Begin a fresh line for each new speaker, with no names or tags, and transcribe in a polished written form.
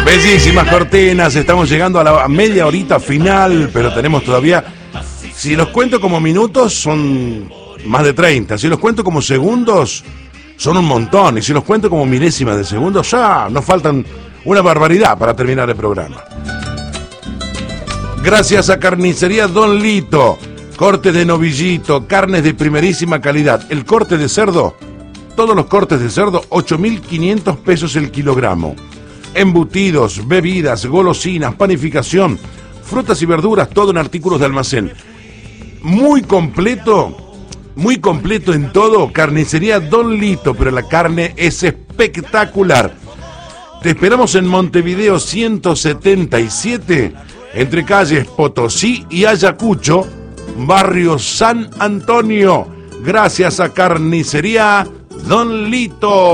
Bellísimas cortinas, estamos llegando a la media horita final, pero tenemos todavía, si los cuento como minutos son más de 30, si los cuento como segundos son un montón, y si los cuento como milésimas de segundos ya nos faltan una barbaridad para terminar el programa. Gracias a Carnicería Don Lito, cortes de novillito, carnes de primerísima calidad, el corte de cerdo, todos los cortes de cerdo, 8.500 pesos el kilogramo. Embutidos, bebidas, golosinas, panificación, frutas y verduras, todo en artículos de almacén. Muy completo en todo, Carnicería Don Lito, pero la carne es espectacular. Te esperamos en Montevideo 177, entre calles Potosí y Ayacucho, barrio San Antonio. Gracias a Carnicería Don Lito.